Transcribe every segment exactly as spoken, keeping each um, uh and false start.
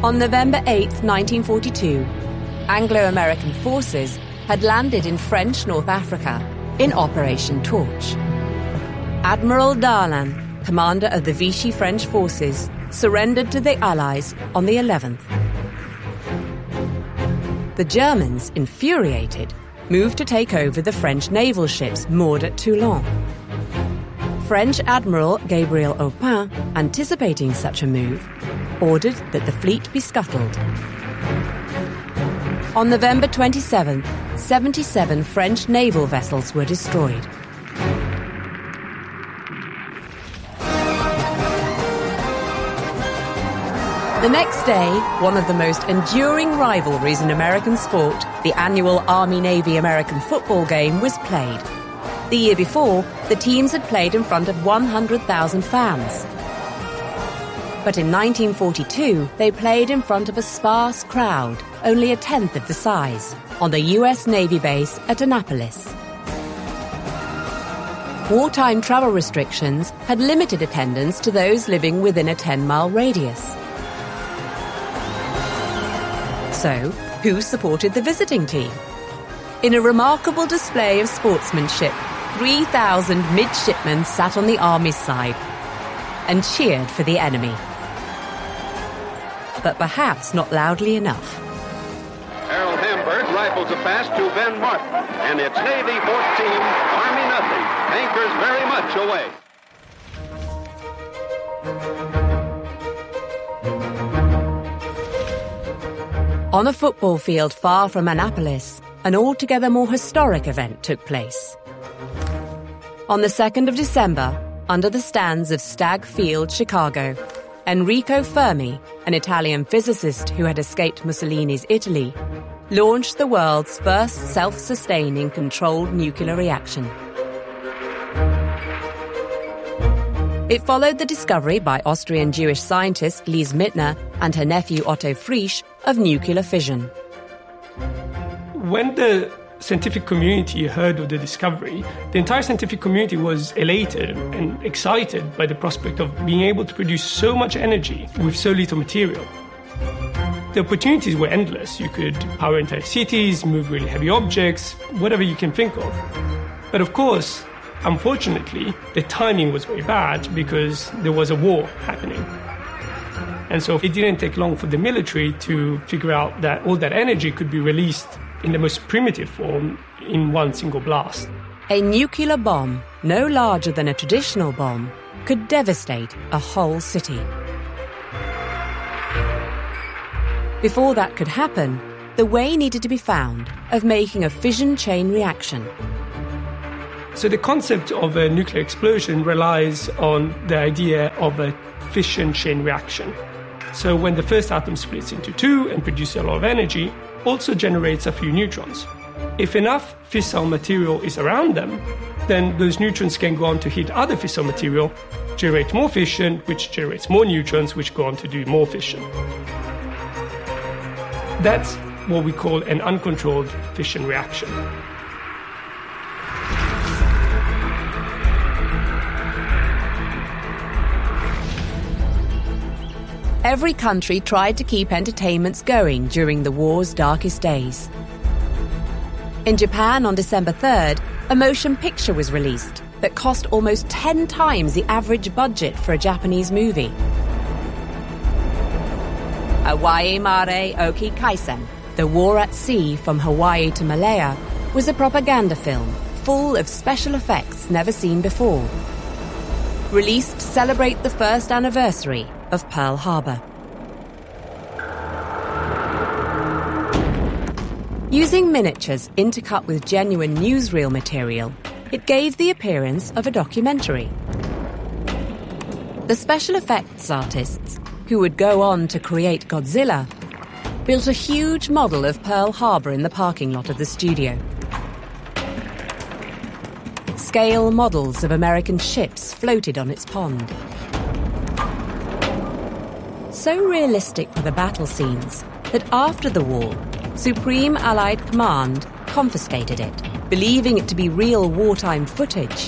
On November eighth, nineteen forty-two, Anglo-American forces had landed in French North Africa in Operation Torch. Admiral Darlan, commander of the Vichy French forces, surrendered to the Allies on the eleventh. The Germans, infuriated, moved to take over the French naval ships moored at Toulon. French Admiral Gabriel Aupin, anticipating such a move, ordered that the fleet be scuttled. On November twenty-seventh, seventy-seven French naval vessels were destroyed. The next day, one of the most enduring rivalries in American sport, the annual Army-Navy American football game, was played. The year before, the teams had played in front of one hundred thousand fans. But in nineteen forty-two, they played in front of a sparse crowd, only a tenth of the size, on the U S Navy base at Annapolis. Wartime travel restrictions had limited attendance to those living within a ten-mile radius. So, who supported the visiting team? In a remarkable display of sportsmanship, three thousand midshipmen sat on the Army's side and cheered for the enemy. But perhaps not loudly enough. Harold Hamburg rifles a pass to Ben Martin, and it's Navy fourteen, Army nothing. Anchors very much away. On a football field far from Annapolis, an altogether more historic event took place. On the second of December, under the stands of Stagg Field, Chicago, Enrico Fermi, an Italian physicist who had escaped Mussolini's Italy, launched the world's first self-sustaining controlled nuclear reaction. It followed the discovery by Austrian Jewish scientist Lise Meitner and her nephew Otto Frisch of nuclear fission. When the scientific community heard of the discovery, the entire scientific community was elated and excited by the prospect of being able to produce so much energy with so little material. The opportunities were endless. You could power entire cities, move really heavy objects, whatever you can think of. But of course, unfortunately, the timing was very bad because there was a war happening. And so it didn't take long for the military to figure out that all that energy could be released in the most primitive form in one single blast. A nuclear bomb, no larger than a traditional bomb, could devastate a whole city. Before that could happen, the way needed to be found of making a fission chain reaction. So the concept of a nuclear explosion relies on the idea of a fission chain reaction. So when the first atom splits into two and produces a lot of energy, also generates a few neutrons. If enough fissile material is around them, then those neutrons can go on to hit other fissile material, generate more fission, which generates more neutrons, which go on to do more fission. That's what we call an uncontrolled fission reaction. Every country tried to keep entertainments going during the war's darkest days. In Japan on December third, a motion picture was released that cost almost ten times the average budget for a Japanese movie. Hawaii Mare Oki Kaisen, The War at Sea from Hawaii to Malaya, was a propaganda film full of special effects never seen before. Released to celebrate the first anniversary of Pearl Harbor. Using miniatures intercut with genuine newsreel material, it gave the appearance of a documentary. The special effects artists, who would go on to create Godzilla, built a huge model of Pearl Harbor in the parking lot of the studio. Scale models of American ships floated on its pond. So realistic were the battle scenes that after the war, Supreme Allied Command confiscated it, believing it to be real wartime footage,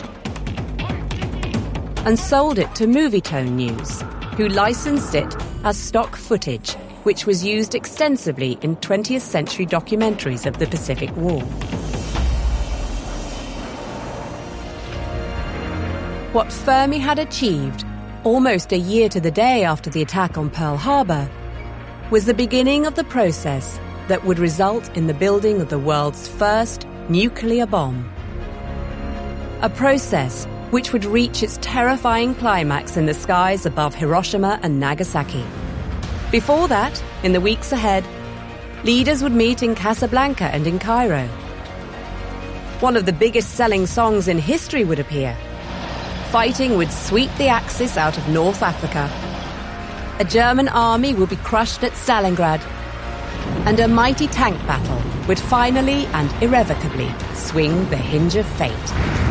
and sold it to Movietone News, who licensed it as stock footage which was used extensively in twentieth century documentaries of the Pacific War. What Fermi had achieved, almost a year to the day after the attack on Pearl Harbor, was the beginning of the process that would result in the building of the world's first nuclear bomb. A process which would reach its terrifying climax in the skies above Hiroshima and Nagasaki. Before that, in the weeks ahead, leaders would meet in Casablanca and in Cairo. One of the biggest-selling songs in history would appear. Fighting would sweep the Axis out of North Africa. A German army would be crushed at Stalingrad. And a mighty tank battle would finally and irrevocably swing the hinge of fate.